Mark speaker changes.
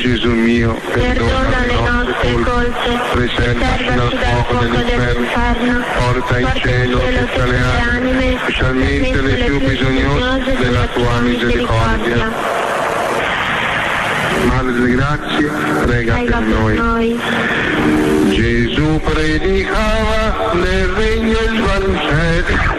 Speaker 1: Gesù mio, perdona le nostre colpe, preservaci dal fuoco dell'inferno, porta in cielo tutte le anime, specialmente le più bisognose della tua misericordia. Madre delle grazie, prega per noi. Gesù predicava nel regno il Vangelo.